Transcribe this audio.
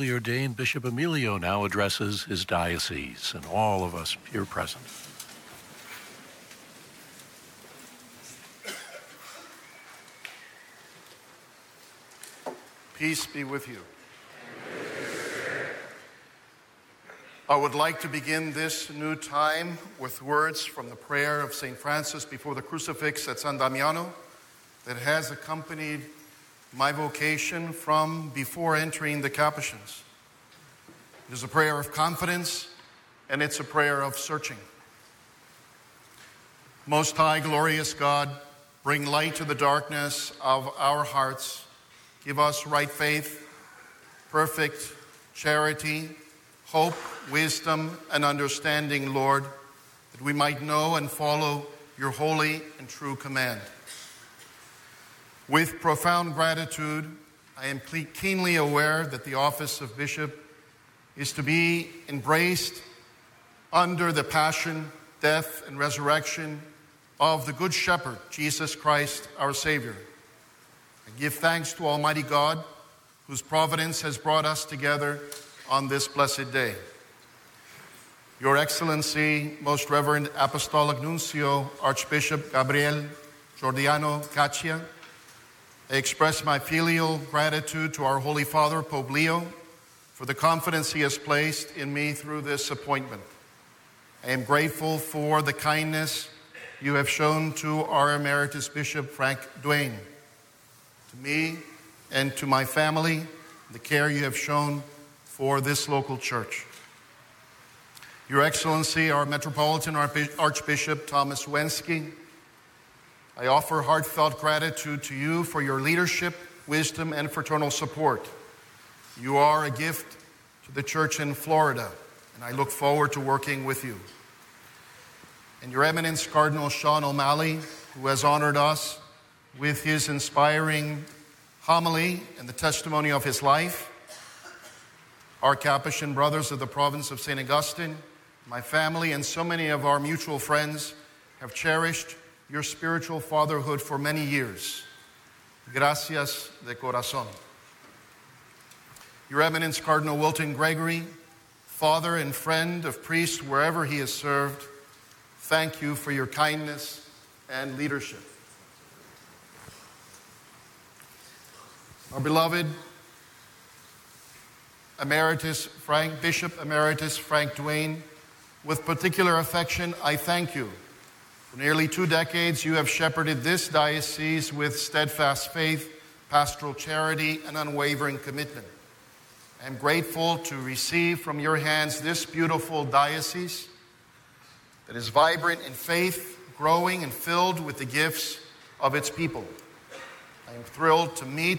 newly ordained Bishop Emilio now addresses his diocese and all of us here present. Peace be with you. I would like to begin this new time with words from the prayer of St. Francis before the crucifix at San Damiano that has accompanied my vocation from before entering the Capuchins. It is a prayer of confidence, and it's a prayer of searching. Most High, glorious God, bring light to the darkness of our hearts. Give us right faith, perfect charity, hope, wisdom, and understanding, Lord, that we might know and follow your holy and true command. With profound gratitude, I am keenly aware that the office of bishop is to be embraced under the passion, death, and resurrection of the Good Shepherd, Jesus Christ, our Savior. I give thanks to Almighty God, whose providence has brought us together on this blessed day. Your Excellency, Most Reverend Apostolic Nuncio, Archbishop Gabriel Giordano Caccia, I express my filial gratitude to our Holy Father, Pope Leo, for the confidence he has placed in me through this appointment. I am grateful for the kindness you have shown to our Emeritus Bishop Frank Duane, to me and to my family, the care you have shown for this local church. Your Excellency, our Metropolitan Archbishop Thomas Wensky, I offer heartfelt gratitude to you for your leadership, wisdom, and fraternal support. You are a gift to the church in Florida, and I look forward to working with you. And Your Eminence, Cardinal Sean O'Malley, who has honored us with his inspiring homily and the testimony of his life, our Capuchin brothers of the province of St. Augustine, my family, and so many of our mutual friends have cherished your spiritual fatherhood for many years. Gracias de corazón. Your Eminence, Cardinal Wilton Gregory, father and friend of priests wherever he has served, thank you for your kindness and leadership. Our beloved Bishop Emeritus Frank Duane, with particular affection, I thank you. For nearly 2 decades, you have shepherded this diocese with steadfast faith, pastoral charity, and unwavering commitment. I am grateful to receive from your hands this beautiful diocese that is vibrant in faith, growing and filled with the gifts of its people. I am thrilled to meet